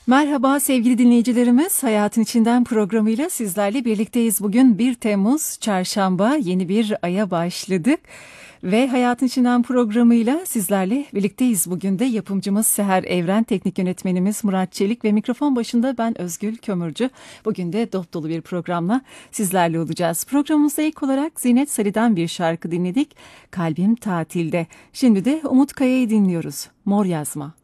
Merhaba sevgili dinleyicilerimiz, Hayatın İçinden programıyla sizlerle birlikteyiz. Bugün 1 Temmuz Çarşamba, yeni bir aya başladık ve Hayatın İçinden programıyla sizlerle birlikteyiz. Bugün de yapımcımız Seher Evren, teknik yönetmenimiz Murat Çelik ve mikrofon başında ben Özgül Kömürcü. Bugün de dop dolu bir programla sizlerle olacağız. Programımızda ilk olarak Zinet Salih'den bir şarkı dinledik, Kalbim Tatilde. Şimdi de Umut Kaya'yı dinliyoruz, Mor Yazma.